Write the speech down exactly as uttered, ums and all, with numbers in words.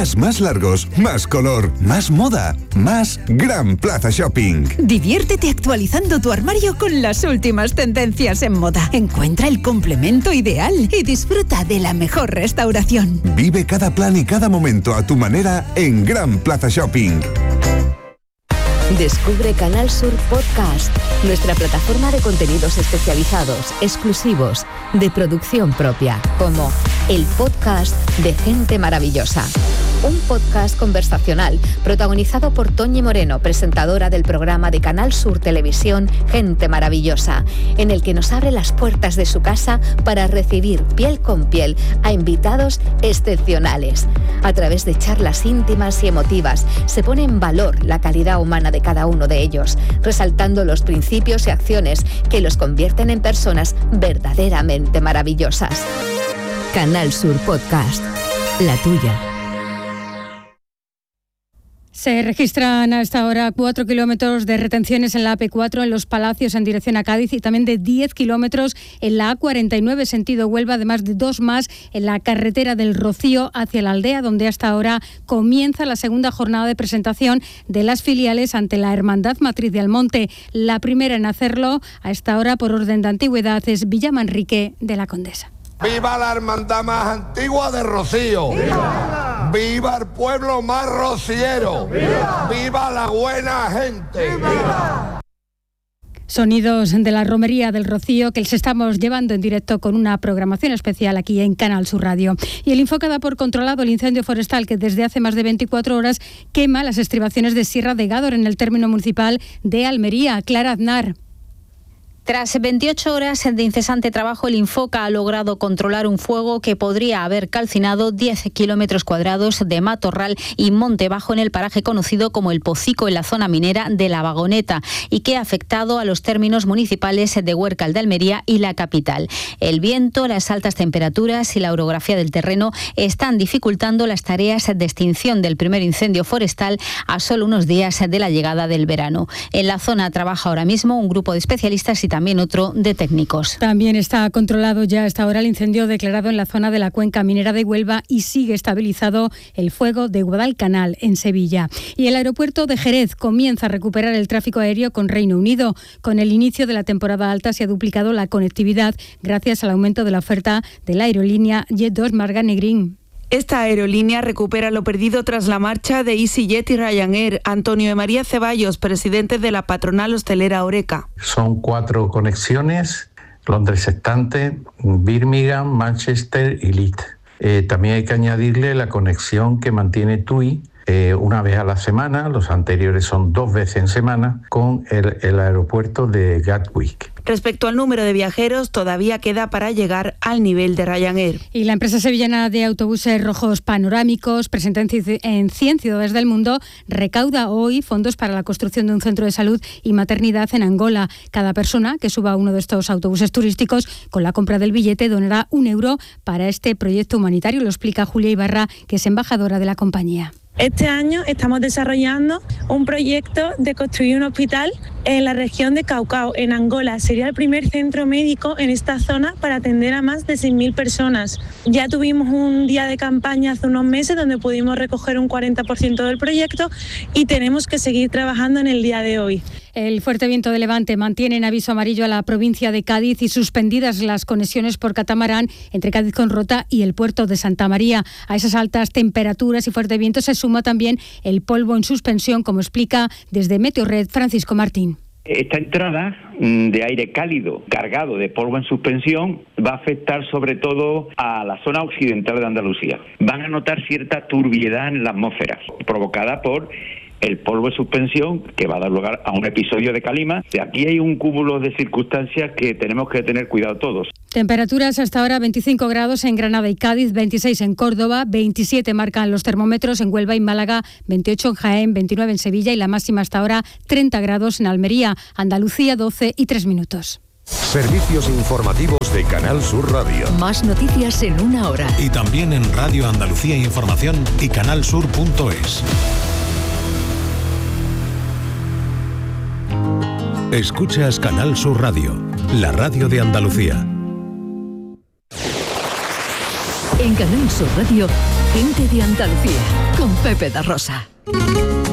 Días más largos, más color, más moda, más Gran Plaza Shopping. Diviértete actualizando tu armario con las últimas tendencias en moda. Encuentra el complemento ideal y disfruta de la mejor restauración. Vive cada plan y cada momento a tu manera en Gran Plaza Shopping. Descubre Canal Sur Podcast, nuestra plataforma de contenidos especializados, exclusivos, de producción propia, como el podcast de Gente Maravillosa. Un podcast conversacional protagonizado por Toñi Moreno, presentadora del programa de Canal Sur Televisión Gente Maravillosa, en el que nos abre las puertas de su casa para recibir piel con piel a invitados excepcionales. A través de charlas íntimas y emotivas se pone en valor la calidad humana de cada uno de ellos, resaltando los principios y acciones que los convierten en personas verdaderamente maravillosas. Canal Sur Podcast, la tuya. Se registran hasta ahora cuatro kilómetros de retenciones en la A P cuatro en Los Palacios en dirección a Cádiz y también de diez kilómetros en la A cuarenta y nueve sentido Huelva, además de dos más en la carretera del Rocío hacia la Aldea, donde hasta ahora comienza la segunda jornada de presentación de las filiales ante la Hermandad Matriz de Almonte. La primera en hacerlo a esta hora por orden de antigüedad es Villamanrique de la Condesa. ¡Viva la hermandad más antigua de Rocío! ¡Viva! ¡Viva el pueblo más rociero! ¡Viva! ¡Viva la buena gente! ¡Viva! Sonidos de la romería del Rocío que les estamos llevando en directo con una programación especial aquí en Canal Sur Radio. Y el Infoca da por controlado el incendio forestal que desde hace más de veinticuatro horas quema las estribaciones de Sierra de Gádor en el término municipal de Almería. Clara Aznar. Tras veintiocho horas de incesante trabajo, el Infoca ha logrado controlar un fuego que podría haber calcinado diez kilómetros cuadrados de matorral y monte bajo en el paraje conocido como El Pocico, en la zona minera de La Vagoneta, y que ha afectado a los términos municipales de Huércal de Almería y la capital. El viento, las altas temperaturas y la orografía del terreno están dificultando las tareas de extinción del primer incendio forestal a solo unos días de la llegada del verano. En la zona trabaja ahora mismo un grupo de especialistas y también otro de técnicos. También está controlado ya hasta ahora el incendio declarado en la zona de la cuenca minera de Huelva y sigue estabilizado el fuego de Guadalcanal en Sevilla. Y el aeropuerto de Jerez comienza a recuperar el tráfico aéreo con Reino Unido. Con el inicio de la temporada alta se ha duplicado la conectividad gracias al aumento de la oferta de la aerolínea Jet dos Marga Negrín. Esta aerolínea recupera lo perdido tras la marcha de EasyJet y Ryanair. Antonio de María Ceballos, presidente de la patronal hostelera Oreca. Son cuatro conexiones: Londres Estante, Birmingham, Manchester y Leeds. Eh, también hay que añadirle la conexión que mantiene TUI eh, una vez a la semana, los anteriores son dos veces en semana, con el, el aeropuerto de Gatwick. Respecto al número de viajeros, todavía queda para llegar al nivel de Ryanair. Y la empresa sevillana de autobuses rojos panorámicos, presente en cien ciudades del mundo, recauda hoy fondos para la construcción de un centro de salud y maternidad en Angola. Cada persona que suba a uno de estos autobuses turísticos con la compra del billete donará un euro para este proyecto humanitario. Lo explica Julia Ibarra, que es embajadora de la compañía. Este año estamos desarrollando un proyecto de construir un hospital en la región de Caucao, en Angola. Sería el primer centro médico en esta zona para atender a más de seis mil personas. Ya tuvimos un día de campaña hace unos meses donde pudimos recoger un cuarenta por ciento del proyecto y tenemos que seguir trabajando en el día de hoy. El fuerte viento de levante mantiene en aviso amarillo a la provincia de Cádiz y suspendidas las conexiones por catamarán entre Cádiz con Rota y el puerto de Santa María. A esas altas temperaturas y fuerte viento se suma también el polvo en suspensión, como explica desde Meteorred Francisco Martín. Esta entrada de aire cálido cargado de polvo en suspensión va a afectar sobre todo a la zona occidental de Andalucía. Van a notar cierta turbiedad en la atmósfera provocada por el polvo de suspensión, que va a dar lugar a un episodio de calima. Aquí hay un cúmulo de circunstancias que tenemos que tener cuidado todos. Temperaturas hasta ahora veinticinco grados en Granada y Cádiz, veintiséis en Córdoba, veintisiete marcan los termómetros en Huelva y Málaga, veintiocho en Jaén, veintinueve en Sevilla y la máxima hasta ahora treinta grados en Almería, Andalucía doce y tres minutos. Servicios informativos de Canal Sur Radio. Más noticias en una hora. Y también en Radio Andalucía Información y canalsur punto es. Escuchas Canal Sur Radio, la radio de Andalucía. En Canal Sur Radio, Gente de Andalucía, con Pepe da Rosa.